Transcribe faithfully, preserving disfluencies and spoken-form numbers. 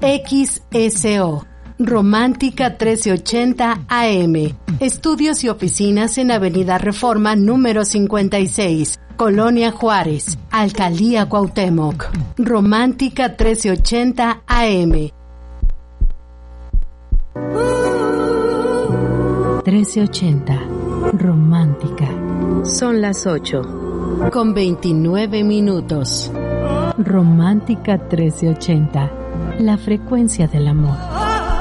X S O. Romántica trece ochenta A M. Estudios y oficinas en Avenida Reforma número cincuenta y seis, Colonia Juárez, Alcaldía Cuauhtémoc. Romántica trece ochenta A M. trece ochenta. Romántica. Son las ocho. Con veintinueve minutos. Romántica trece ochenta. La frecuencia del amor.